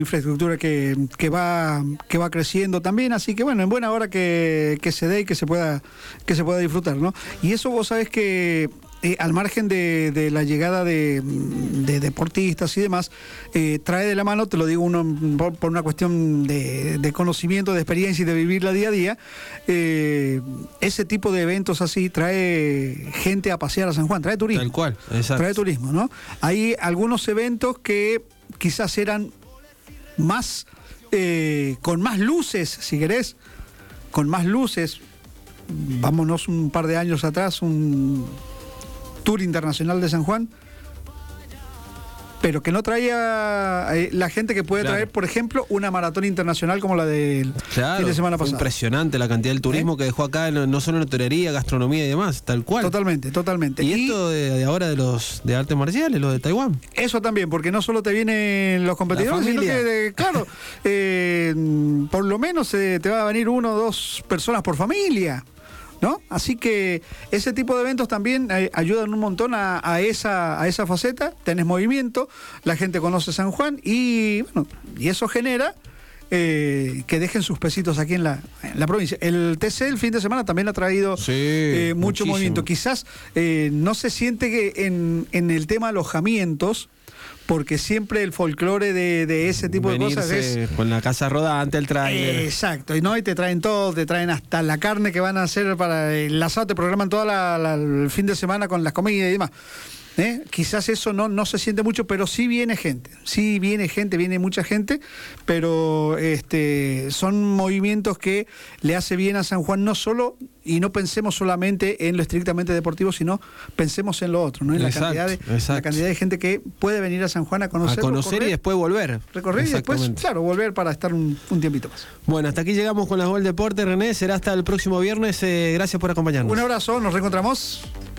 infraestructura que va creciendo también, así que bueno, en buena hora que se dé y que se pueda disfrutar, ¿no? Y eso vos sabés que al margen de la llegada de deportistas y demás, trae de la mano, te lo digo por una cuestión de conocimiento, de experiencia y de vivirla día a día, ese tipo de eventos así trae gente a pasear a San Juan, trae turismo. Tal cual, exacto. Trae turismo, ¿no? Hay algunos eventos que quizás eran más, con más luces, si querés, con más luces. Vámonos un par de años atrás, un Tour Internacional de San Juan, pero que no traía la gente que puede traer, por ejemplo, una maratón internacional como la del fin de semana pasado. Impresionante la cantidad del turismo que dejó acá, no solo en hotelería, gastronomía y demás, tal cual. Totalmente. Y esto de ahora de artes marciales, lo de Taiwán. Eso también, porque no solo te vienen los competidores, sino que, claro, por lo menos te va a venir 1 o 2 personas por familia, ¿no? Así que ese tipo de eventos también ayudan un montón a esa faceta. Tenés movimiento, la gente conoce San Juan y bueno, y eso genera que dejen sus pesitos aquí en la provincia. El TC el fin de semana también ha traído mucho movimiento. Quizás no se siente que en el tema alojamientos, porque siempre el folclore de ese tipo de cosas es con la casa rodante, el tráiler. Exacto, y no, y te traen todo, te traen hasta la carne que van a hacer para el asado, te programan todo el fin de semana con las comidas y demás. Quizás eso no se siente mucho, pero sí viene mucha gente, pero son movimientos que le hace bien a San Juan, no solo, y no pensemos solamente en lo estrictamente deportivo, sino pensemos en lo otro, ¿no? En la cantidad de gente que puede venir a San Juan a conocer. Y después volver. Recorrer y después, claro, volver para estar un tiempito más. Bueno, hasta aquí llegamos con la Gol Deporte, René, será hasta el próximo viernes, gracias por acompañarnos. Un abrazo, nos reencontramos.